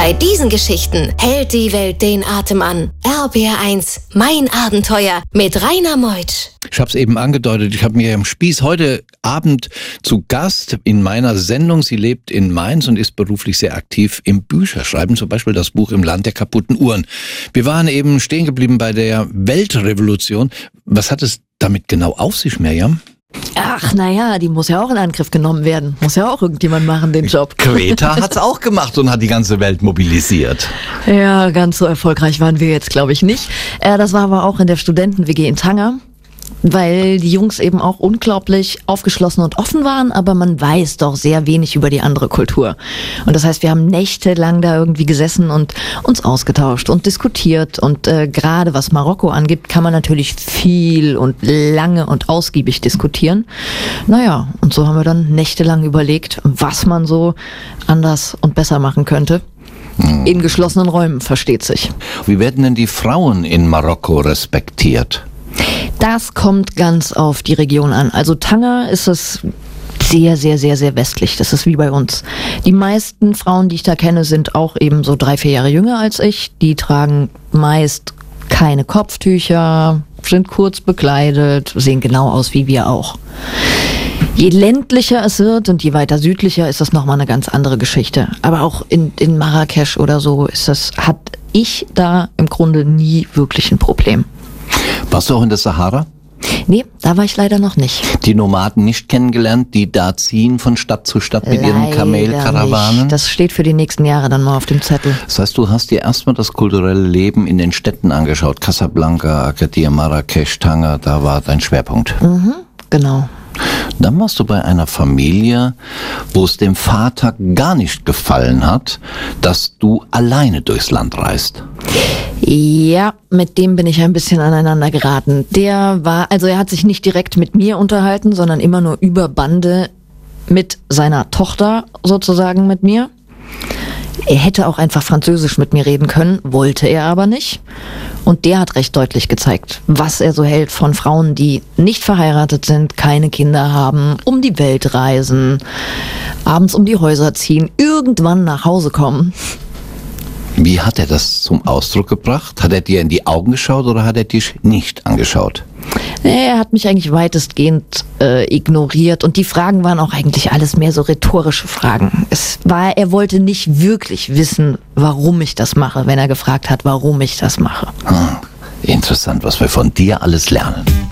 Bei diesen Geschichten hält die Welt den Atem an. RBR1, mein Abenteuer mit Rainer Meutsch. Ich habe es eben angedeutet, ich habe Miriam Spieß heute Abend zu Gast in meiner Sendung. Sie lebt in Mainz und ist beruflich sehr aktiv im Bücherschreiben, zum Beispiel das Buch Im Land der kaputten Uhren. Wir waren eben stehen geblieben bei der Weltrevolution. Was hat es damit genau auf sich, Miriam? Ach, naja, die muss ja auch in Angriff genommen werden. Muss ja auch irgendjemand machen, den Job. Greta hat's auch gemacht und hat die ganze Welt mobilisiert. Ja, ganz so erfolgreich waren wir jetzt, glaube ich, nicht. Das war aber auch in der Studenten-WG in Tanger, weil die Jungs eben auch unglaublich aufgeschlossen und offen waren, aber man weiß doch sehr wenig über die andere Kultur. Und das heißt, wir haben nächtelang da irgendwie gesessen und uns ausgetauscht und diskutiert. Und gerade was Marokko angeht, kann man natürlich viel und lange und ausgiebig diskutieren. Naja, und so haben wir dann nächtelang überlegt, was man so anders und besser machen könnte. In geschlossenen Räumen, versteht sich. Wie werden denn die Frauen in Marokko respektiert? Das kommt ganz auf die Region an. Also Tanger ist es sehr, sehr, sehr, sehr westlich. Das ist wie bei uns. Die meisten Frauen, die ich da kenne, sind auch eben so 3-4 Jahre jünger als ich. Die tragen meist keine Kopftücher, sind kurz bekleidet, sehen genau aus wie wir auch. Je ländlicher es wird und je weiter südlicher ist das nochmal eine ganz andere Geschichte. Aber auch in Marrakesch oder so hatte ich da im Grunde nie wirklich ein Problem. Warst du auch in der Sahara? Nee, da war ich leider noch nicht. Die Nomaden nicht kennengelernt, die da ziehen von Stadt zu Stadt mit ihren Kamelkarawanen? Nicht. Das steht für die nächsten Jahre dann mal auf dem Zettel. Das heißt, du hast dir erstmal das kulturelle Leben in den Städten angeschaut. Casablanca, Agadir, Marrakesch, Tanger, da war dein Schwerpunkt. Mhm, genau. Dann warst du bei einer Familie, wo es dem Vater gar nicht gefallen hat, dass du alleine durchs Land reist. Ja, mit dem bin ich ein bisschen aneinander geraten. Er hat sich nicht direkt mit mir unterhalten, sondern immer nur über Bande mit seiner Tochter sozusagen mit mir. Er hätte auch einfach Französisch mit mir reden können, wollte er aber nicht. Und der hat recht deutlich gezeigt, was er so hält von Frauen, die nicht verheiratet sind, keine Kinder haben, um die Welt reisen, abends um die Häuser ziehen, irgendwann nach Hause kommen. Wie hat er das zum Ausdruck gebracht? Hat er dir in die Augen geschaut oder hat er dich nicht angeschaut? Er hat mich eigentlich weitestgehend ignoriert und die Fragen waren auch eigentlich alles mehr so rhetorische Fragen. Er wollte nicht wirklich wissen, warum ich das mache, wenn er gefragt hat, warum ich das mache. Interessant, was wir von dir alles lernen.